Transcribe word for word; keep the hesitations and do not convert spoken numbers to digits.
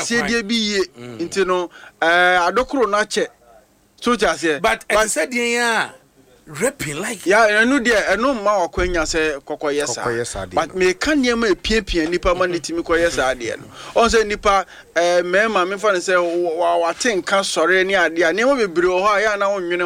asie die bi ye nti no eh adokoro na che so ja se but as said yeah rapping like ya enu de enu ma wakwanya se kokoyesa but me kan niam epiepie nipa ma netimi koyesa ade no on say nipa eh mema me fa ne say wa waten ka sore ni ade a niam bebre ho a ya na wonwene